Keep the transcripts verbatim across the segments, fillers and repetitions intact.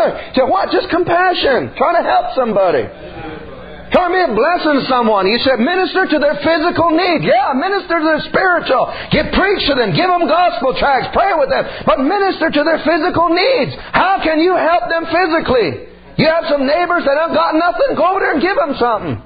Why? So what? Just compassion. Trying to help somebody. Trying to be a blessing to someone. You said minister to their physical need. Yeah, minister to their spiritual. Give, preach to them. Give them gospel tracts. Pray with them. But minister to their physical needs. How can you help them physically? You have some neighbors that have got nothing. Go over there and give them something.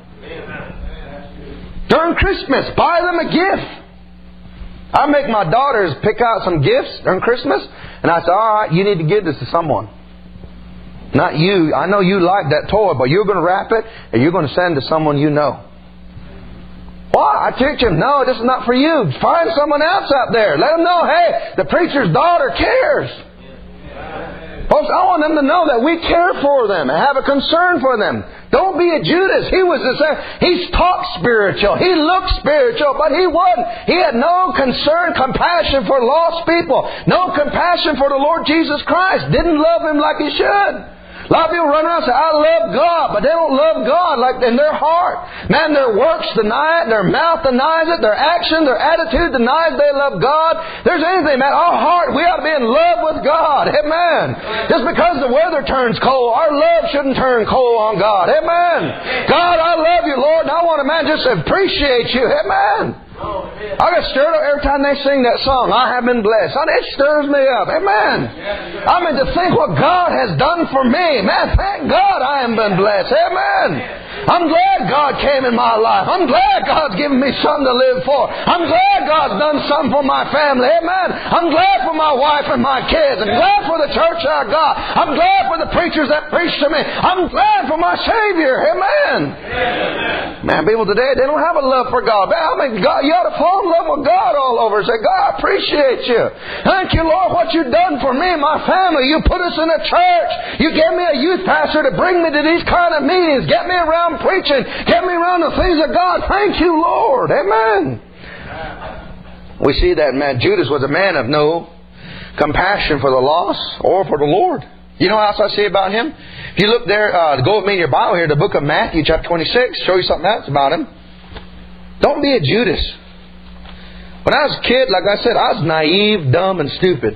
During Christmas, buy them a gift. I make my daughters pick out some gifts during Christmas. And I say, all right, you need to give this to someone. Not you. I know you like that toy, but you're going to wrap it and you're going to send to someone you know. Why? I teach them, no, this is not for you. Find someone else out there. Let them know, hey, the preacher's daughter cares. Folks, I want them to know that we care for them and have a concern for them. Don't be a Judas. He was the same. He talked spiritual. He looked spiritual, but he wasn't. He had no concern, compassion for lost people. No compassion for the Lord Jesus Christ. Didn't love Him like he should. A lot of people run around and say, I love God, but they don't love God like in their heart. Man, their works deny it, their mouth denies it, their action, their attitude denies they love God. There's anything, man, our heart, we ought to be in love with God. Amen. Just because the weather turns cold, our love shouldn't turn cold on God. Amen. God, I love you, Lord, and I want to, man, just appreciate you. Amen. I get stirred up every time they sing that song, I have been blessed. It stirs me up. Amen. I mean, to think what God has done for me. Man, thank God I have been blessed. Amen. I'm glad God came in my life. I'm glad God's given me something to live for. I'm glad God's done something for my family. Amen. I'm glad for my wife and my kids. I'm glad for the church I got. I'm glad for the preachers that preach to me. I'm glad for my Savior. Amen. Amen. Man, people today, they don't have a love for God. I mean, God, you ought to fall in love with God all over. Say, God, I appreciate you. Thank you, Lord, what you've done for me and my family. You put us in a church. You gave me a youth pastor to bring me to these kind of meetings. Get me around preaching. Get me around the things of God. Thank you, Lord. Amen. We see that, man, Judas was a man of no compassion for the lost or for the Lord. You know what else I see about him? If you look there, uh, go with me in your Bible here, the book of Matthew, chapter twenty-six, show you something else about him. Don't be a Judas. When I was a kid, like I said, I was naive, dumb, and stupid.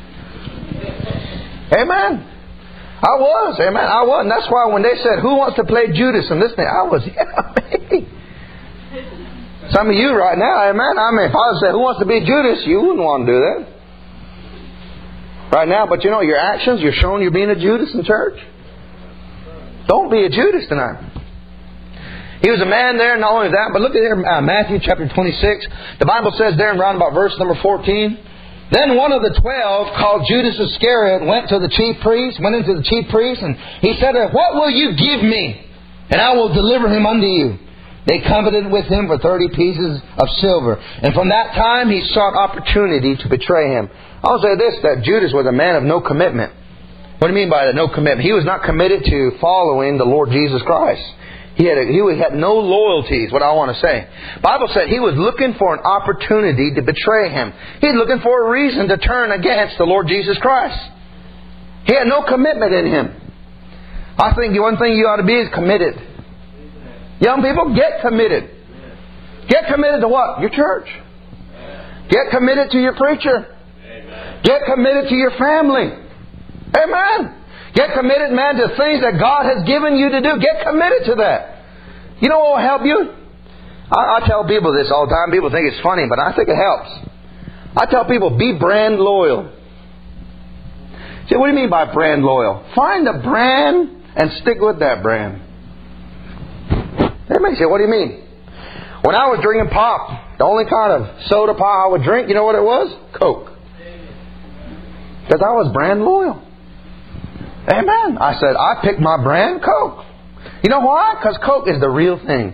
Amen. I was. Amen. I was. And that's why when they said, who wants to play Judas in this thing? I was, yeah, me. Some of you right now, amen. I mean, if I said, who wants to be Judas? You wouldn't want to do that. Right now, but you know, your actions, you're showing you're being a Judas in church. Don't be a Judas tonight. He was a man there, not only that, but look at here, uh, Matthew chapter twenty-six. The Bible says there in round about verse number fourteen. Then one of the twelve, called Judas Iscariot, went to the chief priest, went into the chief priest, and he said, what will you give me? And I will deliver him unto you. They coveted with him for thirty pieces of silver. And from that time he sought opportunity to betray him. I'll say this, that Judas was a man of no commitment. What do you mean by that? No commitment. He was not committed to following the Lord Jesus Christ. He had, a, he had no loyalties, what I want to say. The Bible said he was looking for an opportunity to betray him. He was looking for a reason to turn against the Lord Jesus Christ. He had no commitment in him. I think the one thing you ought to be is committed. Young people, get committed. Get committed to what? Your church. Get committed to your preacher. Get committed to your family. Amen. Get committed, man, to things that God has given you to do. Get committed to that. You know what will help you? I, I tell people this all the time. People think it's funny, but I think it helps. I tell people, be brand loyal. See, what do you mean by brand loyal? Find a brand and stick with that brand. Everybody say, what do you mean? When I was drinking pop, the only kind of soda pop I would drink, you know what it was? Coke. Because I was brand loyal. Amen. I said, I picked my brand, Coke. You know why? Because Coke is the real thing.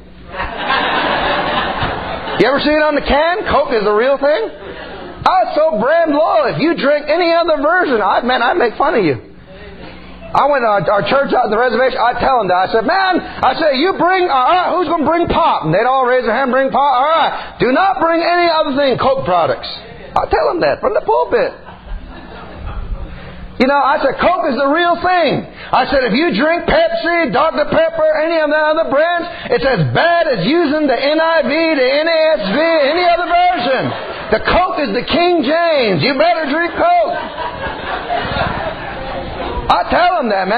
You ever see it on the can? Coke is the real thing. I was so brand loyal. If you drink any other version, I man, I'd make fun of you. I went to our, our church out at the reservation. I'd tell them that. I said, man, I said, you bring, all right, who's going to bring pop? And they'd all raise their hand, bring pop. All right. Do not bring any other thing, Coke products. I tell them that from the pulpit. You know, I said, Coke is the real thing. I said, if you drink Pepsi, Doctor Pepper, any of the other brands, it's as bad as using the N I V, the N A S V, any other version. The Coke is the King James. You better drink Coke. I tell them that, man.